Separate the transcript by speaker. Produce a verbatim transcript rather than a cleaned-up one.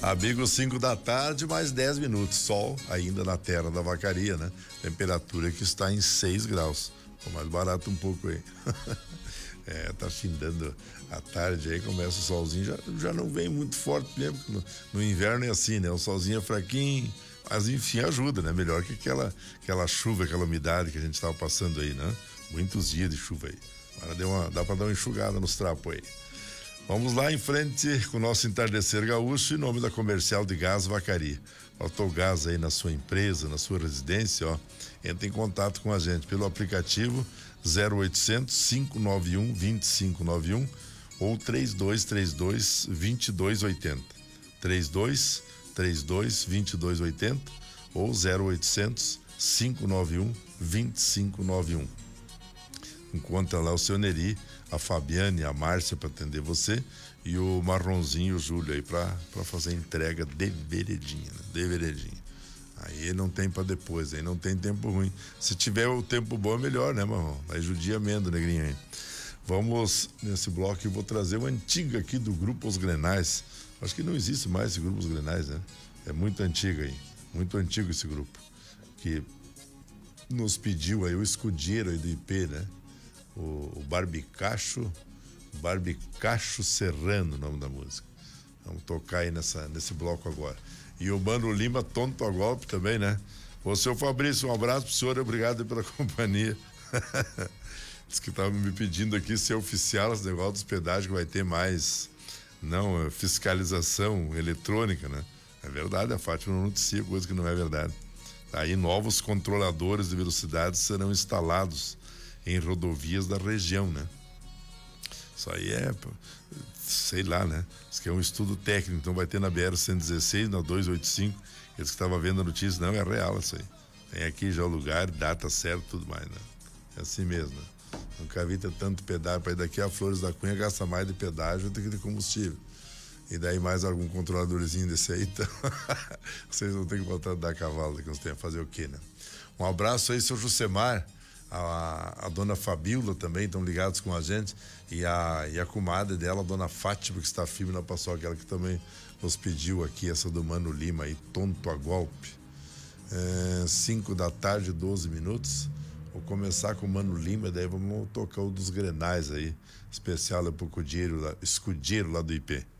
Speaker 1: Amigos, cinco da tarde, mais dez minutos. Sol ainda na terra da Vacaria, né? Temperatura que está em seis graus. Ficou mais barato um pouco aí. É, tá findando a tarde aí, começa o solzinho, já, já não vem muito forte mesmo, no, no inverno é assim, né? O solzinho é fraquinho, mas enfim, ajuda, né? Melhor que aquela, aquela chuva, aquela umidade que a gente tava passando aí, né? Muitos dias de chuva aí. Agora deu uma, dá pra dar uma enxugada nos trapos aí. Vamos lá em frente com o nosso entardecer gaúcho, em nome da Comercial de Gás Vacaria. Faltou gás aí na sua empresa, na sua residência, ó. Entre em contato com a gente pelo aplicativo zero oitocentos, cinco nove um, dois cinco nove um ou três dois três dois, dois dois oito zero. três dois três dois, dois dois oito zero ou zero oitocentos, cinco nove um, dois cinco nove um. Encontra lá o seu Neri, a Fabiane, a Márcia para atender você e o Marronzinho, o Júlio aí para fazer entrega de veredinha, né? De veredinha. Aí não tem para depois, aí não tem tempo ruim. Se tiver o tempo bom é melhor, né, Marrom? Aí judia menos, negrinho aí. Vamos nesse bloco, eu vou trazer uma antiga aqui do Grupo Os Grenais. Acho que não existe mais esse Grupo Os Grenais, né? É muito antigo aí, muito antigo esse grupo. Que nos pediu aí o escudeiro aí do I P, né? O, o Barbicacho, Barbicacho Serrano, o nome da música. Vamos tocar aí nessa, nesse bloco agora. E o Mano Lima, tonto a golpe também, né? Ô, seu Fabrício, um abraço pro senhor e obrigado pela companhia. Diz que tava me pedindo aqui ser oficial esse negócio dos pedágios, que vai ter mais, não, fiscalização eletrônica, né? É verdade, a Fátima não noticia coisa que não é verdade. Aí novos controladores de velocidade serão instalados em rodovias da região, né? Isso aí é, sei lá, né? Isso que é um estudo técnico, então vai ter na B R cento e dezesseis, na duzentos e oitenta e cinco, eles que estavam vendo a notícia, não, é real isso aí. Tem aqui já o lugar, data certa, tudo mais, né? É assim mesmo, né? Nunca vi ter tanto pedágio, para ir daqui a Flores da Cunha gasta mais de pedágio do que de combustível. E daí mais algum controladorzinho desse aí, então vocês não tem que voltar a dar cavalo daqui uns tempos, fazer o quê, né? Um abraço aí, seu Jusemar, a, a dona Fabíola também estão ligados com a gente, e a, e a comadre dela, a dona Fátima, que está firme na paçoca, aquela que também nos pediu aqui, essa do Mano Lima aí, tonto a golpe. É, cinco da tarde, doze minutos. Vou começar com o Mano Lima, daí vamos tocar o dos Grenais aí, especial é pro escudeiro lá, escudeiro lá do I P.